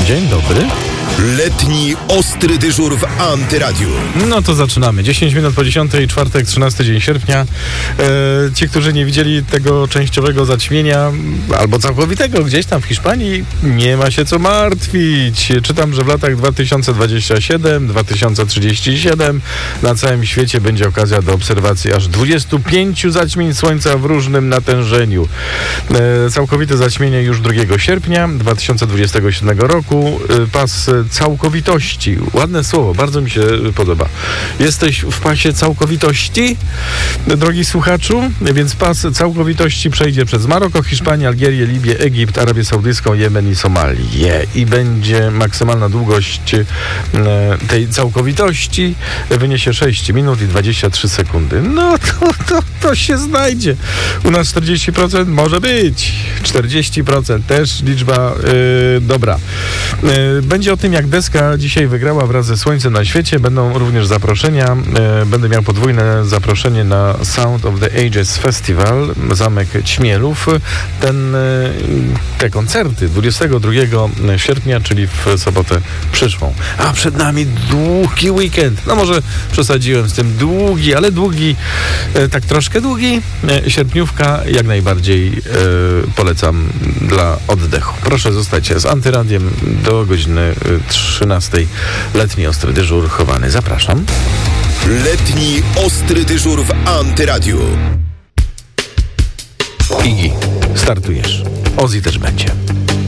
Dzień dobry. Letni ostry dyżur w Antyradiu. No to zaczynamy. 10 minut po 10, czwartek, 13 dzień sierpnia. Ci, którzy nie widzieli tego częściowego zaćmienia, albo całkowitego gdzieś tam w Hiszpanii, nie ma się co martwić. Czytam, że w latach 2027-2037 na całym świecie będzie okazja do obserwacji aż 25 zaćmień słońca w różnym natężeniu. Całkowite zaćmienie już 2 sierpnia 2027 roku. Pas całkowitości. Ładne słowo, bardzo mi się podoba. Jesteś w pasie całkowitości, drogi słuchaczu, więc pas całkowitości przejdzie przez Maroko, Hiszpanię, Algierię, Libię, Egipt, Arabię Saudyjską, Jemen i Somalię. I będzie maksymalna długość tej całkowitości wyniesie 6 minut i 23 sekundy. No to się znajdzie. U nas 40% może być. 40% też liczba dobra. Będzie o tym, jak deska dzisiaj wygrała wraz ze Słońcem na świecie. Będą również zaproszenia. Będę miał podwójne zaproszenie na Sound of the Ages Festival, Zamek Ćmielów. Te koncerty 22 sierpnia, czyli w sobotę przyszłą. A przed nami długi weekend. No może przesadziłem z tym długi, ale długi, tak troszkę długi. Sierpniówka jak najbardziej polecam dla oddechu. Proszę zostać z Antyradiem do godziny 13. Letni ostry dyżur chowany. Zapraszam. Letni ostry dyżur w Antyradiu. Igi, startujesz. Ozzy też będzie.